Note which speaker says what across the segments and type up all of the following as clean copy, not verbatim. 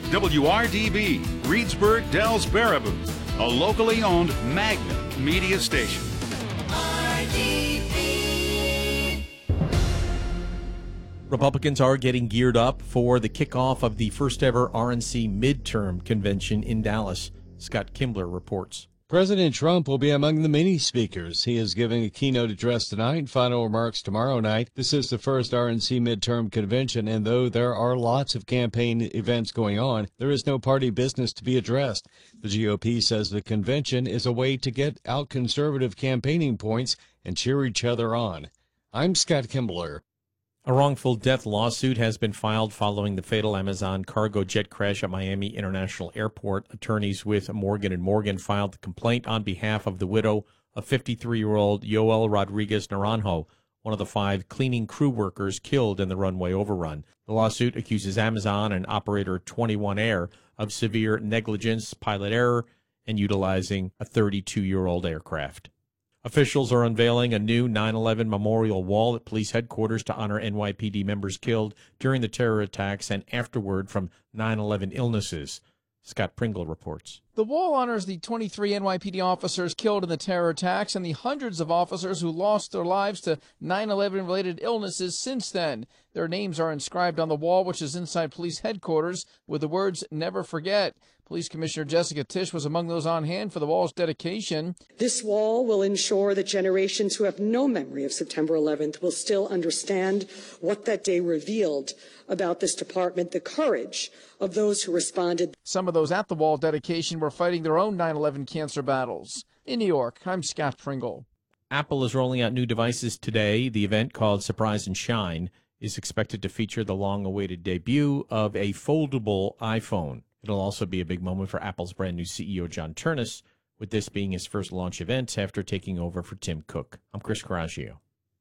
Speaker 1: WRDB, Reedsburg, Dells, Baraboo, a locally owned Magna media station.
Speaker 2: Republicans are getting geared up for the kickoff of the first ever RNC midterm convention in Dallas. Scott Kimbler reports.
Speaker 3: President Trump will be among the many speakers. He is giving a keynote address tonight, final remarks tomorrow night. This is the first RNC midterm convention, and though there are lots of campaign events going on, there is no party business to be addressed. The GOP says the convention is a way to get out conservative campaigning points and cheer each other on. I'm Scott Kimbler.
Speaker 2: A wrongful death lawsuit has been filed following the fatal Amazon cargo jet crash at Miami International Airport. Attorneys with Morgan & Morgan filed the complaint on behalf of the widow of 53-year-old Yoel Rodriguez Naranjo, one of the 5 cleaning crew workers killed in the runway overrun. The lawsuit accuses Amazon and operator 21 Air of severe negligence, pilot error, and utilizing a 32-year-old aircraft. Officials are unveiling a new 9/11 memorial wall at police headquarters to honor NYPD members killed during the terror attacks and afterward from 9/11 illnesses. Scott Pringle reports.
Speaker 4: The wall honors the 23 NYPD officers killed in the terror attacks and the hundreds of officers who lost their lives to 9/11-related illnesses since then. Their names are inscribed on the wall, which is inside police headquarters, with the words, "Never Forget." Police Commissioner Jessica Tisch was among those on hand for the wall's dedication.
Speaker 5: This wall will ensure that generations who have no memory of September 11th will still understand what that day revealed about this department, the courage of those who responded.
Speaker 4: Some of those at the wall dedication were fighting their own 9/11 cancer battles. In New York, I'm Scott Pringle.
Speaker 2: Apple is rolling out new devices today. The event, called Surprise and Shine, is expected to feature the long-awaited debut of a foldable iPhone. It'll also be a big moment for Apple's brand new CEO, John Ternus, with this being his first launch event after taking over for Tim Cook. I'm Chris Coraggio.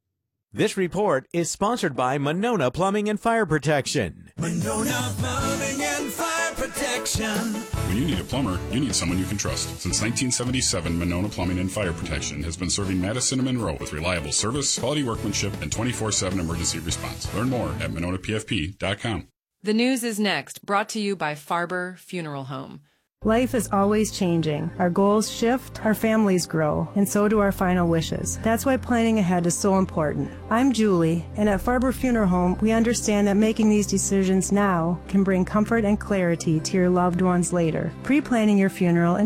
Speaker 6: This report is sponsored by Monona Plumbing and Fire Protection.
Speaker 7: Monona Plumbing and Fire Protection.
Speaker 8: When you need a plumber, you need someone you can trust. Since 1977, Monona Plumbing and Fire Protection has been serving Madison and Monroe with reliable service, quality workmanship, and 24/7 emergency response. Learn more at mononapfp.com.
Speaker 9: The news is next, brought to you by Farber Funeral Home.
Speaker 10: Life is always changing. Our goals shift, our families grow, and so do our final wishes. That's why planning ahead is so important. I'm Julie, and at Farber Funeral Home, we understand that making these decisions now can bring comfort and clarity to your loved ones later. Pre-planning your funeral